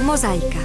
Mozaika.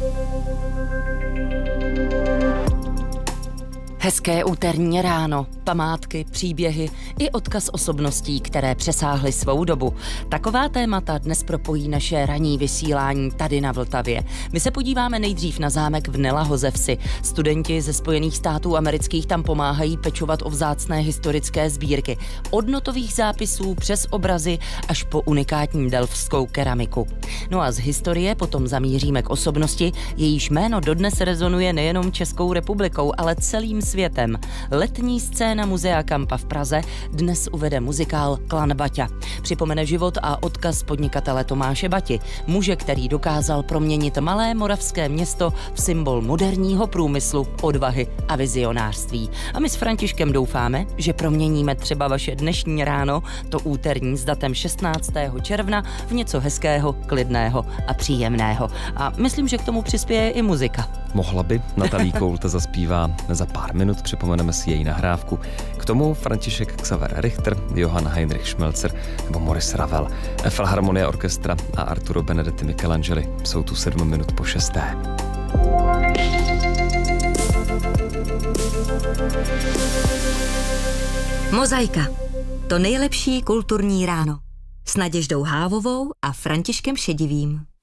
Hezké úterní ráno, památky, příběhy i odkaz osobností, které přesáhly svou dobu. Taková témata dnes propojí naše ranní vysílání tady na Vltavě. My se podíváme nejdřív na zámek v Nellahozevsi. Studenti ze Spojených států amerických tam pomáhají pečovat o vzácné historické sbírky. Od notových zápisů přes obrazy až po unikátní delftskou keramiku. No a z historie potom zamíříme k osobnosti, jejíž jméno dodnes rezonuje nejenom Českou republikou, ale celým světem. Letní scéna Muzea Kampa v Praze dnes uvede muzikál Klan Baťa. Připomene život a odkaz podnikatele Tomáše Bati, muže, který dokázal proměnit malé moravské město v symbol moderního průmyslu, odvahy a vizionářství. A my s Františkem doufáme, že proměníme třeba vaše dnešní ráno, to úterní s datem 16. června, v něco hezkého, klidného a příjemného. A myslím, že k tomu přispěje i muzika. Mohla by. Natalie Koulte zaspívá za pár minut, připomeneme si její nahrávku. K tomu František Xaver Richter, Johann Heinrich Schmelzer nebo Maurice Ravel. Filharmonie Orchestra a Arturo Benedetti Michelangeli jsou tu 7 minut po 6. Mozaika. To nejlepší kulturní ráno. S Naděždou Hávovou a Františkem Šedivým.